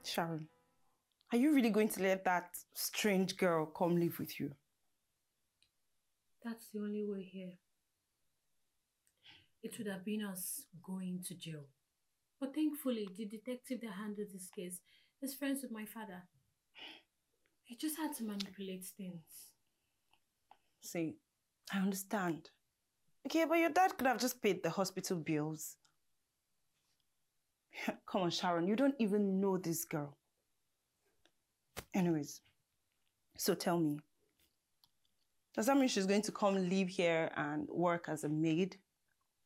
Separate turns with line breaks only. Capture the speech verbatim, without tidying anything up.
Sharon, are you really going to let that strange girl come live with you?
That's the only way here. It would have been us going to jail. But thankfully, the detective that handled this case is friends with my father. He just had to manipulate things.
See, I understand. Okay, but your dad could have just paid the hospital bills. Come on, Sharon, you don't even know this girl. Anyways, so tell me, does that mean she's going to come live here and work as a maid?